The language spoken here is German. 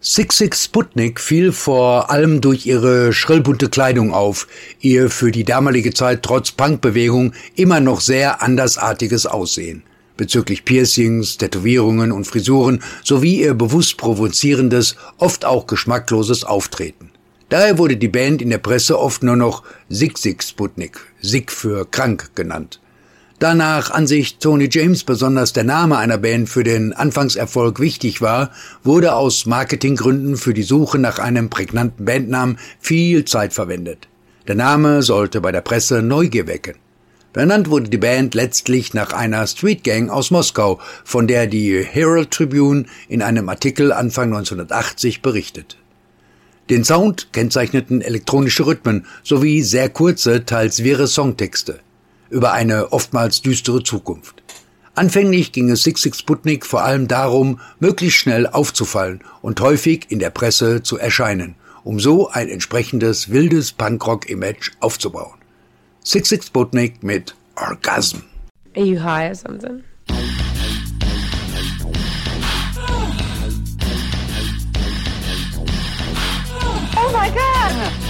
Sigue Sputnik fiel vor allem durch ihre schrillbunte Kleidung auf, ihr für die damalige Zeit trotz Punkbewegung immer noch sehr andersartiges Aussehen. Bezüglich Piercings, Tätowierungen und Frisuren sowie ihr bewusst provozierendes, oft auch geschmackloses Auftreten. Daher wurde die Band in der Presse oft nur noch Sigue Sputnik, Sig für krank genannt. Da nach Ansicht Tony James besonders der Name einer Band für den Anfangserfolg wichtig war, wurde aus Marketinggründen für die Suche nach einem prägnanten Bandnamen viel Zeit verwendet. Der Name sollte bei der Presse Neugier wecken. Benannt wurde die Band letztlich nach einer Streetgang aus Moskau, von der die Herald Tribune in einem Artikel Anfang 1980 berichtet. Den Sound kennzeichneten elektronische Rhythmen sowie sehr kurze, teils wirre Songtexte über eine oftmals düstere Zukunft. Anfänglich ging es Sigue Sputnik vor allem darum, möglichst schnell aufzufallen und häufig in der Presse zu erscheinen, um so ein entsprechendes wildes Punkrock-Image aufzubauen. Sigue Sputnik mit Orgasm. Are you high or something? Oh my God!